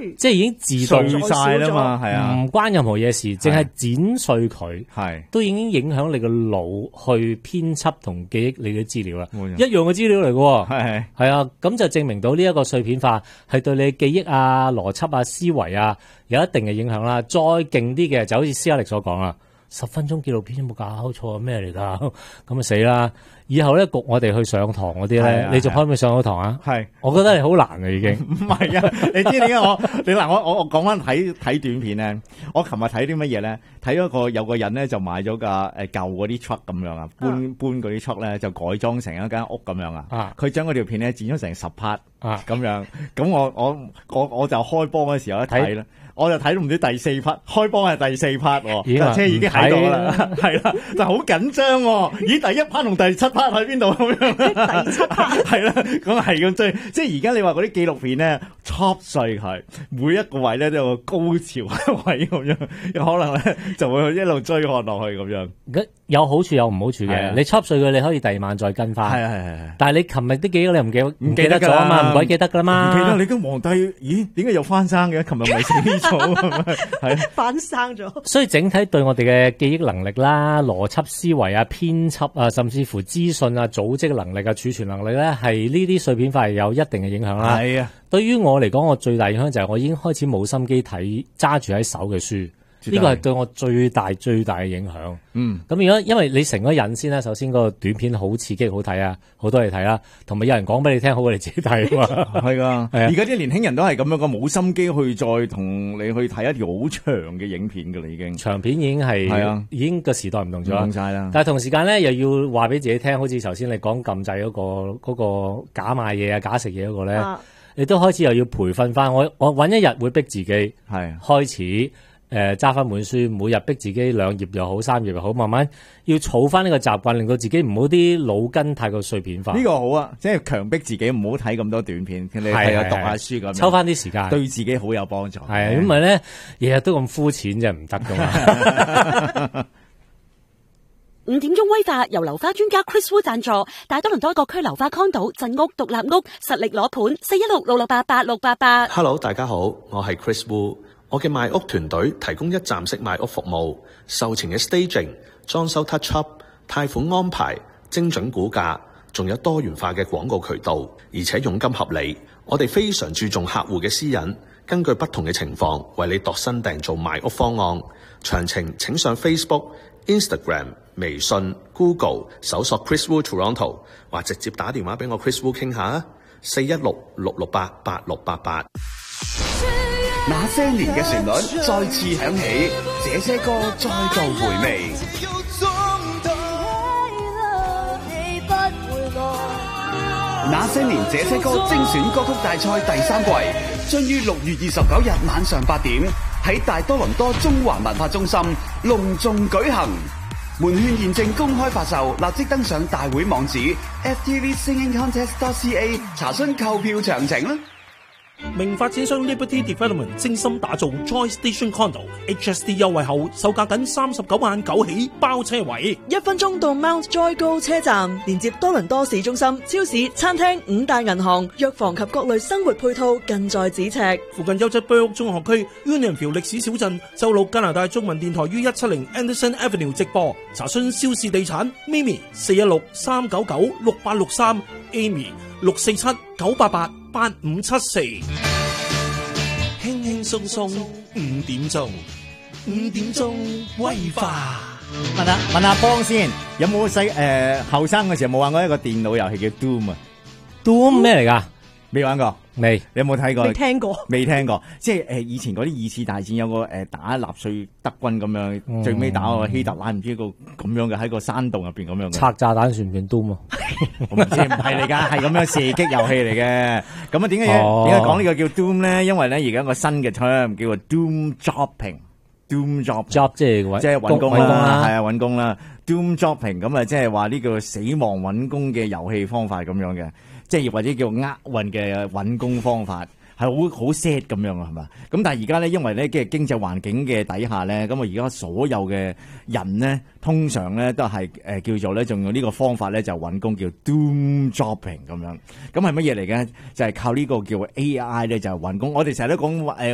即係已經自動碎晒啦嘛，係啊， 唔關任何嘢事，淨係剪碎佢， 係都已經影響你個腦去編輯同記憶你嘅資料啦，一樣嘅資料嚟嘅，係啊，咁就證明到呢一個碎片化係對你嘅記憶啊、邏輯啊、思維啊有一定嘅影響啦。再勁啲嘅就好似施亞力所講啦，10分鐘紀錄片有冇搞錯啊？咩嚟㗎？咁啊死啦！以後咧焗我哋去上堂嗰啲咧，你仲可唔可以上到堂啊？係，我覺得你好難嘅已經。 唔係啊，你知點解我講翻睇短片咧？我琴日睇啲乜嘢咧？睇咗有個人咧就買咗架舊嗰啲 truck 咁樣啊，搬嗰啲 truck 咧就改裝成一間屋咁樣啊。佢將嗰條片咧剪咗成10 part 咁樣。咁我就開波嗰時候一睇啦。我就睇到唔知第4 part， 開波係第4 part， 架車已經喺度啦，係啦，就好緊張喎。咦，第1 part 同第7 part 喺邊度咁樣？第7 part 係啦，咁係咁追，即係而家你話嗰啲紀錄片咧，chop 碎佢，每一個位咧都有個高潮位咁樣，有可能咧就會一路追看落去咁樣。 有好處有唔好處嘅，你 chop 碎佢你可以第2晚再跟翻。係。但係你琴日啲記憶你唔記得咗啊嘛，唔鬼記得噶啦嘛。 唔記得你跟皇帝，咦？點解又翻生嘅？琴日咪死咗，係翻生咗。 所以整體對我哋嘅記憶能力啦、邏輯思維啊、編輯啊，甚至乎資訊啊、組織能力啊、儲存能力咧，係呢啲碎片化係有一定嘅影響啦。係啊，對於我嚟講，我最大影響就係我已經開始冇心機睇揸住喺手嘅書。呢個係對我最大嘅影響。咁如果因為你成個癮先啦，首先個短片好刺激好睇啊，好多嘢睇啦，同埋有人講俾你聽好過你自己睇啊嘛。係噶， 而家啲年輕人都係咁樣個，冇心機去再同你去睇一條好長嘅影片噶啦，已經長片已經係已經個時代唔同咗， 唔同晒啦。 但係同時間咧又要話俾自己聽，好似頭先你講撳掣嗰個假賣嘢啊、假食嘢嗰個咧，你都開始又要培訓翻。我揾一日會逼自己係開始。揸翻本書，每日逼自己2頁又好3頁又好，慢慢要儲翻呢個習慣，令到自己唔好啲腦筋太過碎片化。 呢個好啊，即係強迫自己唔好睇咁多短片，你係讀下書咁， 抽翻啲時間，對自己好有幫助。 係，因為咧日日都咁膚淺就唔得噶嘛。 5點鐘威化由流花專家 Chris Wu 贊助，大多倫多各區流花 condo 鎮屋獨立屋實力攞盤416-668-8688。 Hello， 大家好，我係 Chris Wu。我嘅賣屋團隊提供一站式賣屋服務，售前嘅 staging、裝修 touch up、貸款安排、精準估價，仲有多元化嘅廣告渠道，而且佣金合理。我哋非常注重客戶嘅私隱，根據不同嘅情況為你度身訂造賣屋方案。詳情請上 Facebook、Instagram、微信、Google 搜索 Chris Wu Toronto， 或直接打電話俾我 Chris Wu 傾下416-668-8688。 那些年嘅旋律再次響起，這些歌再度回味。那些年這些歌精選歌曲大賽第3季將於6月29日晚上8點喺大多倫多中環文化中心隆重舉行。門券現正公開發售，立即登上大會網址 ftvsingingcontest.ca 查詢購票詳情啦。 名發展商 Liberty Development 精心打造 Joy Station Condo HST 優惠後，售價僅39萬9起，包車位 ，1分鐘到 Mount Joy 高車站，連接多倫多市中心、超市、餐廳、5大銀行、藥房及各類生活配套，近在咫尺。 附近優質居屋中學區 Unionville 歷史小鎮，周六加拿大中文電台於170 Anderson Avenue 直播。查詢蕭氏地產 Mimi 416-399-6863 Amy 647-988-8574。輕輕鬆鬆5點鐘威化。 問下邦先，有冇後生嘅時候冇玩過一個電腦遊戲叫 Doom 啊 ？Doom 咩嚟㗎？ 未玩過？ 未？ 你有冇睇過？ 未聽過？ 未聽過？即係以前嗰啲2次大戰有個打納粹德軍咁樣，最尾打個希特拉，唔知個咁樣嘅喺個山洞入邊咁樣嘅。 拆炸彈算唔算 Doom 啊？ 我唔知，唔係嚟㗎，係咁樣射擊遊戲嚟嘅。咁啊，點解講呢個叫 Doom 咧？因為咧而家個新嘅 term 叫做 Doom Jobbing。Doom job 即係揾工啦，係啊揾工啦。Doom jobbing 咁啊，即係話呢個死亡揾工嘅遊戲方法咁樣嘅，即係或者叫厄運嘅揾工方法，係好 sad 咁樣啊，係嘛？咁但係而家咧，因為咧嘅經濟環境嘅底下咧，咁啊而家所有嘅人咧，通常咧都係叫做咧，仲用呢個方法咧就揾工叫 Doom jobbing 咁樣。咁係乜嘢嚟嘅？就係靠呢個叫 AI 咧就揾工。我哋成日都講